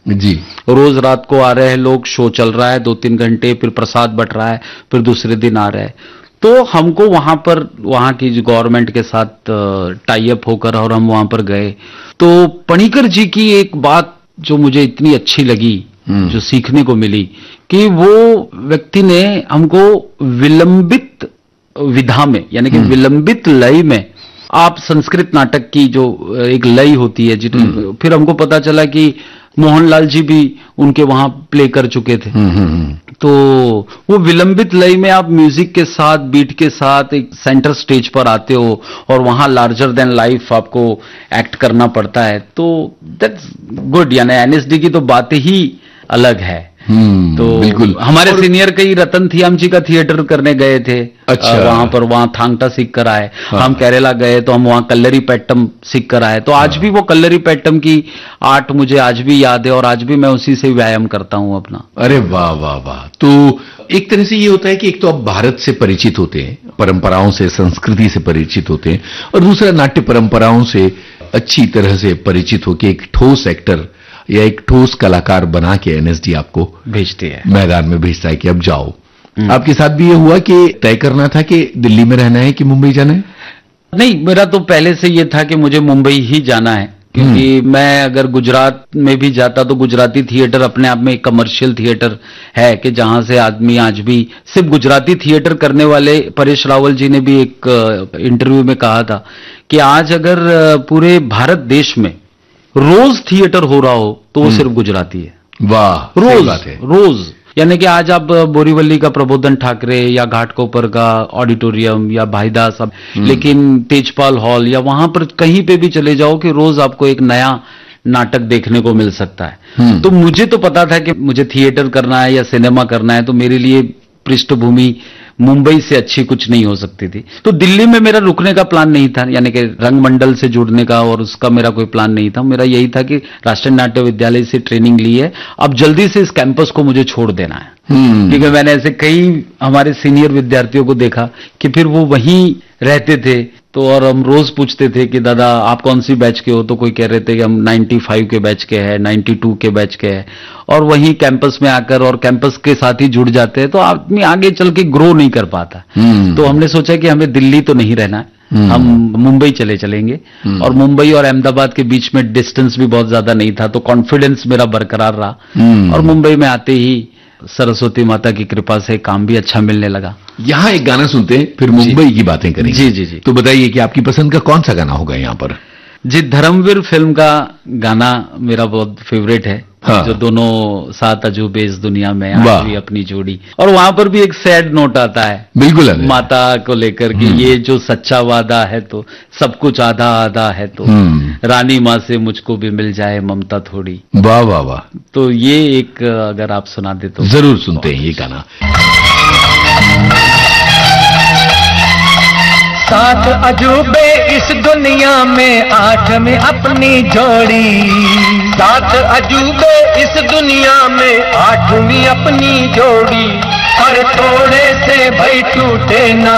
जी। रोज रात को आ रहे हैं लोग, शो चल रहा है 2-3 घंटे, फिर प्रसाद बट रहा है, फिर दूसरे दिन आ रहे हैं। तो हमको वहां पर, वहां की जो गवर्नमेंट के साथ टाई अप होकर और हम वहां पर गए, तो पणिकर जी की एक बात जो मुझे इतनी अच्छी लगी, जो सीखने को मिली, कि वो व्यक्ति ने हमको विलंबित विधा में, यानी कि विलंबित लय में, आप संस्कृत नाटक की जो एक लय होती है, फिर हमको पता चला कि मोहनलाल जी भी उनके वहां प्ले कर चुके थे। तो वो विलंबित लय में आप म्यूजिक के साथ, बीट के साथ एक सेंटर स्टेज पर आते हो और वहां लार्जर देन लाइफ आपको एक्ट करना पड़ता है, तो दैट्स गुड। यानी एनएसडी की तो बात ही अलग है। तो बिल्कुल। हमारे सीनियर कई रतन थियाम जी का थिएटर करने गए थे। अच्छा। वहां पर, वहां थांगटा सीख कर आए। हाँ। हम केरला गए तो हम वहां कल्लरी पैट्टम सीख कर आए। तो आज भी वो कल्लरी पैट्टम की आर्ट मुझे आज भी याद है और आज भी मैं उसी से व्यायाम करता हूं अपना। अरे वाह वाह वाह। तो एक तरह से ये होता है कि एक तो आप भारत से परिचित होते हैं, परंपराओं से, संस्कृति से परिचित होते हैं, और दूसरा नाट्य परंपराओं से अच्छी तरह से परिचित होकर एक ठोस एक्टर या एक ठोस कलाकार बना के एनएसडी आपको भेजती है, मैदान में भेजता है कि अब जाओ। आपके साथ भी ये हुआ कि तय करना था कि दिल्ली में रहना है कि मुंबई जाना है? नहीं, मेरा तो पहले से ये था कि मुझे मुंबई ही जाना है, क्योंकि मैं अगर गुजरात में भी जाता तो गुजराती थिएटर अपने आप में एक कमर्शियल थिएटर है, कि जहां से आदमी आज भी सिर्फ गुजराती थिएटर करने वाले, परेश रावल जी ने भी एक इंटरव्यू में कहा था कि आज अगर पूरे भारत देश में रोज थिएटर हो रहा हो तो वो सिर्फ गुजराती है। वाह, रोज बात है। रोज, यानी कि आज आप बोरीवली का प्रबोधन ठाकरे या घाटकोपर का ऑडिटोरियम या भाईदास, लेकिन तेजपाल हॉल या वहां पर कहीं पे भी चले जाओ कि रोज आपको एक नया नाटक देखने को मिल सकता है। तो मुझे तो पता था कि मुझे थिएटर करना है या सिनेमा करना है, तो मेरे लिए पृष्ठभूमि मुंबई से अच्छी कुछ नहीं हो सकती थी। तो दिल्ली में मेरा रुकने का प्लान नहीं था, यानी कि रंगमंडल से जुड़ने का और उसका मेरा कोई प्लान नहीं था। मेरा यही था कि राष्ट्रीय नाट्य विद्यालय से ट्रेनिंग ली है, अब जल्दी से इस कैंपस को मुझे छोड़ देना है। क्योंकि मैंने ऐसे कई हमारे सीनियर विद्यार्थियों को देखा कि फिर वो वहीं रहते थे, तो और हम रोज पूछते थे कि दादा आप कौन सी बैच के हो, तो कोई कह रहे थे कि हम 95 के बैच के हैं, 92 के बैच के हैं, और वहीं कैंपस में आकर और कैंपस के साथ ही जुड़ जाते हैं, तो आदमी आगे चल के ग्रो नहीं कर पाता। तो हमने सोचा कि हमें दिल्ली तो नहीं रहना है, हम मुंबई चलेंगे। और मुंबई और अहमदाबाद के बीच में डिस्टेंस भी बहुत ज्यादा नहीं था, तो कॉन्फिडेंस मेरा बरकरार रहा। और मुंबई में आते ही सरस्वती माता की कृपा से काम भी अच्छा मिलने लगा। यहाँ एक गाना सुनते हैं, फिर मुंबई की बातें करेंगे। जी जी जी। तो बताइए कि आपकी पसंद का कौन सा गाना होगा यहाँ पर? जी, धर्मवीर फिल्म का गाना मेरा बहुत फेवरेट है। हाँ। जो दोनों सात अजूबे इस दुनिया में, आज भी अपनी जोड़ी, और वहां पर भी एक सैड नोट आता है बिल्कुल माता को लेकर के, ये जो सच्चा वादा है तो सब कुछ आधा आधा है, तो रानी माँ से मुझको भी मिल जाए ममता थोड़ी। वाह वाह वाह। तो ये एक अगर आप सुना दे तो जरूर सुनते हैं ये गाना। सात अजूबे इस दुनिया में, आठ में अपनी जोड़ी। सात अजूबे इस दुनिया में, आठ में अपनी जोड़ी। पर थोड़े से भाई टूटे ना